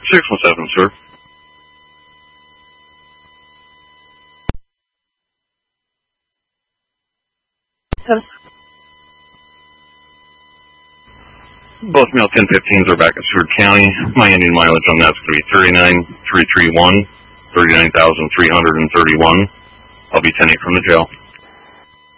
617, sir. Both male 1015s are back at Seward County. My Indian mileage on that's going to be 39,331, 39,331. I'll be 10-8 from the jail.